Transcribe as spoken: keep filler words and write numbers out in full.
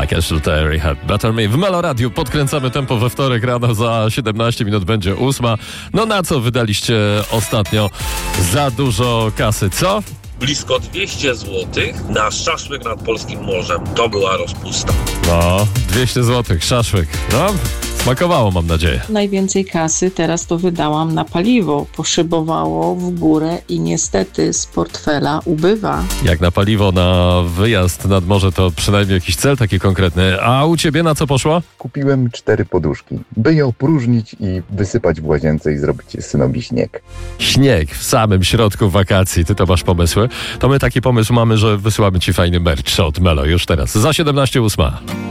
Castle Terry Had Better Me. W Melo Radiu podkręcamy tempo we wtorek rano, za siedemnaście minut będzie ósma. No na co wydaliście ostatnio za dużo kasy, co? Blisko dwieście złotych na szaszłyk nad polskim morzem. To była rozpusta. No, dwieście złotych, szaszłyk. No, smakowało, mam nadzieję. Najwięcej kasy teraz to wydałam na paliwo. Poszybowało w górę i niestety z portfela ubywa. Jak na paliwo na wyjazd nad morze, to przynajmniej jakiś cel taki konkretny. A u ciebie na co poszło? Kupiłem cztery poduszki, by je opróżnić i wysypać w łazience i zrobić synowi śnieg. Śnieg w samym środku wakacji. Ty to masz pomysły? To my taki pomysł mamy, że wysyłamy ci fajny merch od Melo już teraz. Za siedemnaście ósma.